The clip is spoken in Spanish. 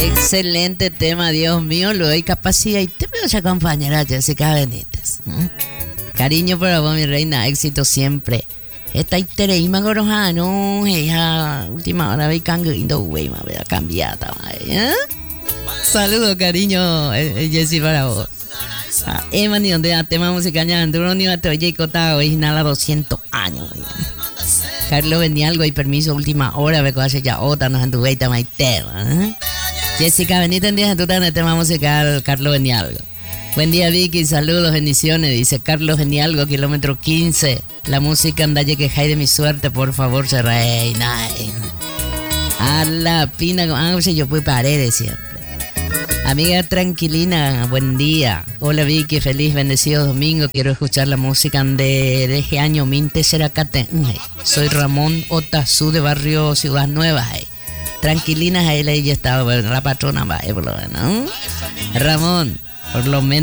Excelente tema, Dios mío, lo doy capacidad y te voy a acompañar a Jessica Benítez. Cariño para vos, mi reina, éxito siempre. Esta Tereima Gorojano, ella última hora ve canguindo, güey, me voy a cambiar. Saludos, cariño, Jessy, para vos. Emma, ni donde a tema musical, ya Anduro, ni a te oye, cota, original a 200 años. Carlos Benialgo y permiso, última hora, ve que hace ya otra, nos anduve y tamaite. Jessica Benítez, en día, tú estás en el tema musical, Carlos Benialgo. Buen día, Vicky, saludos, bendiciones, dice Carlos Benialgo, kilómetro 15. La música andalle que jai de mi suerte, por favor, se reina. A la pina, yo pues paredes siempre. Amiga Tranquilina, buen día. Hola Vicky, feliz, bendecido domingo. Quiero escuchar la música de ese año, Minte Seracate. Soy Ramón Otazú de barrio Ciudad Nueva. Tranquilina, ahí ya estaba, bueno, la patrona va, por lo menos. Ramón, por lo menos.